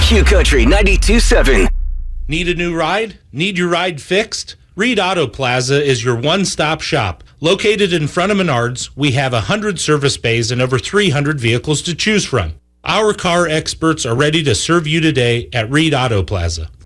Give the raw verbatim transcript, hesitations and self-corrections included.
Q Country ninety-two point seven. Need a new ride? Need your ride fixed? Reed Auto Plaza is your one-stop shop. Located in front of Menards, we have one hundred service bays and over three hundred vehicles to choose from. Our car experts are ready to serve you today at Reed Auto Plaza.